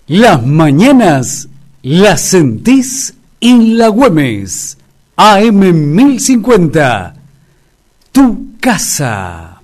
Las mañanas las sentís en la Güemes. AM 1050. Tu casa.